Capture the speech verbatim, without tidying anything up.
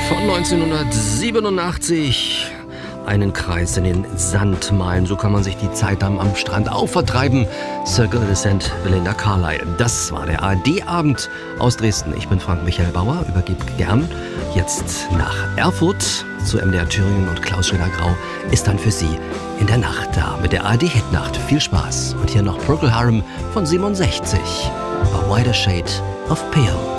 Von neunzehnhundertsiebenundachtzig. Einen Kreis in den Sand malen, so kann man sich die Zeit am, am Strand auch vertreiben. Circle in the Sand, Belinda Carlisle. Das war der A R D-Abend aus Dresden. Ich bin Frank Michael Bauer, übergebe gern jetzt nach Erfurt zu M D R Thüringen und Klaus Schöner-Grau ist dann für Sie in der Nacht da mit der A R D-Hitnacht. Viel Spaß. Und hier noch Procol Harum von siebenundsechzig. A Wider Shade of Pale.